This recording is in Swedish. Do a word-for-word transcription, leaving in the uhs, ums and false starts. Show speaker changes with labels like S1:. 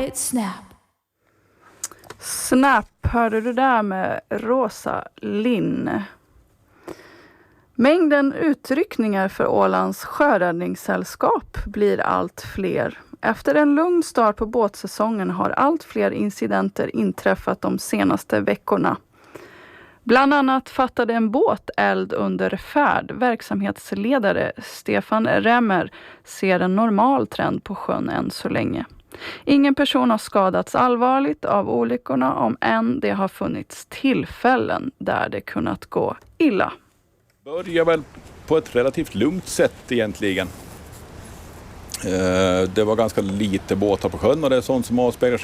S1: right snap.
S2: Snap hörde du där med Rosa Linn. Mängden utryckningar för Ålands sjöräddningssällskap blir allt fler. Efter en lugn start på båtsäsongen har allt fler incidenter inträffat de senaste veckorna. Bland annat fattade en båt eld under färd. Verksamhetsledare Stefan Remmer ser en normal trend på sjön än så länge. Ingen person har skadats allvarligt av olyckorna, om än det har funnits tillfällen där det kunnat gå illa.
S3: Börjar väl på ett relativt lugnt sätt egentligen. Det var ganska lite båtar på sjön och det är sånt som avspeglar sig